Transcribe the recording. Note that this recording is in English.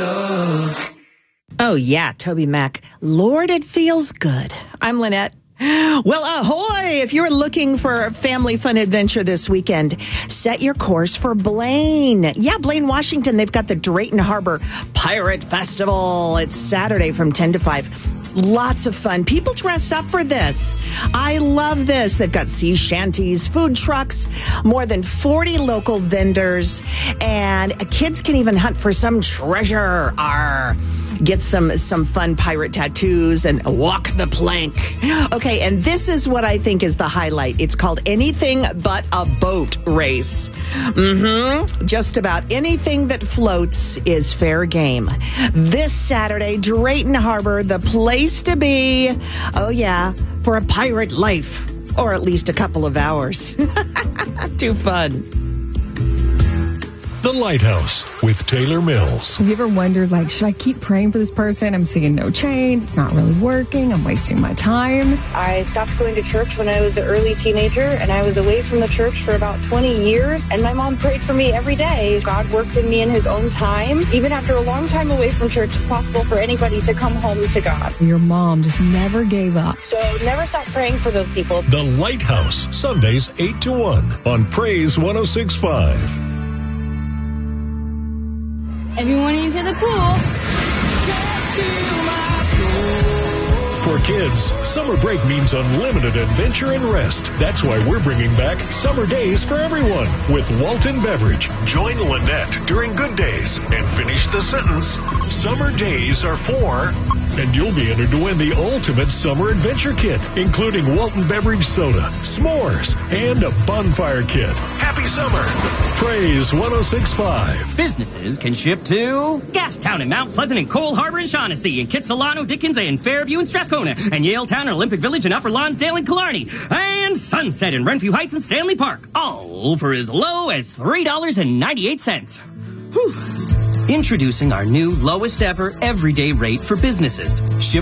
love. Oh, yeah, Toby Mac. Lord, it feels good. I'm Lynette. Well, ahoy! If you're looking for a family fun adventure this weekend, set your course for Blaine. Yeah, Blaine, Washington. They've got the Drayton Harbor Pirate Festival. It's Saturday from 10 to 5. Lots of fun. People dress up for this. I love this. They've got sea shanties, food trucks, more than 40 local vendors, and kids can even hunt for some treasure. Get some fun pirate tattoos and walk the plank. Okay, and this is what I think is the highlight. It's called Anything But a Boat Race. Just about anything that floats is fair game. This Saturday, Drayton Harbor, the place to be. Oh, yeah, for a pirate life. Or at least a couple of hours. Too fun. The Lighthouse with Taylor Mills. Have you ever wondered, should I keep praying for this person? I'm seeing no change. It's not really working. I'm wasting my time. I stopped going to church when I was an early teenager, and I was away from the church for about 20 years, and my mom prayed for me every day. God worked in me in his own time. Even after a long time away from church, it's possible for anybody to come home to God. Your mom just never gave up. So never stop praying for those people. The Lighthouse, Sundays 8 to 1 on Praise 106.5. Everyone into the pool. For kids, summer break means unlimited adventure and rest. That's why we're bringing back Summer Days for Everyone with Walton Beverage. Join Lynette during Good Days and finish the sentence. Summer Days are for... And you'll be entered to win the ultimate summer adventure kit, including Walton Beverage soda, s'mores, and a bonfire kit. Happy summer! Praise 106.5. Businesses can ship to Gastown and Mount Pleasant and Cole Harbor and Shaughnessy and Kitsilano, Dickens and Fairview and Strathcona and Yaletown and Olympic Village and Upper Lonsdale and Killarney and Sunset and Renfrew Heights and Stanley Park, all for as low as $3.98. Whew. Introducing our new lowest ever everyday rate for businesses. Ship